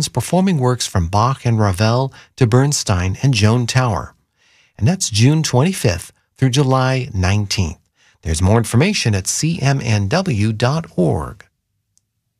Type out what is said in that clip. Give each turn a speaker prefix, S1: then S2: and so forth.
S1: musicians performing works from Bach and Ravel to Bernstein and Joan Tower. And that's June 25th through July 19th. There's more information at cmnw.org.